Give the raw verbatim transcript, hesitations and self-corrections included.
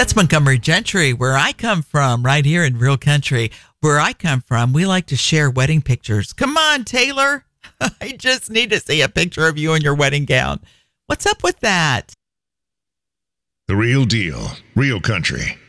That's Montgomery Gentry, where I come from, right here in Real Country. Where I come from, we like to share wedding pictures. Come on, Taylor. I just need to see a picture of you in your wedding gown. What's up with that? The Real Deal, Real Country.